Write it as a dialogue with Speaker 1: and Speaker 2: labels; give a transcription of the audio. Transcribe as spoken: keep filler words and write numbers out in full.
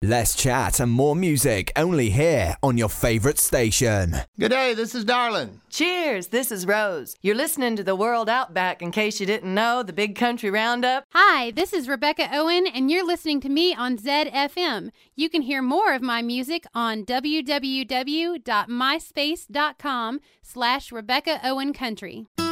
Speaker 1: Less chat and more music only here on your favorite station.
Speaker 2: Good day, this is Darlin.
Speaker 3: Cheers, this is Rose. You're listening to The World Outback, in case you didn't know, the Big Country Roundup.
Speaker 4: Hi, this is Rebecca Owen, and you're listening to me on Zed F M. You can hear more of my music on www.myspace.com slash Rebecca Owen Country.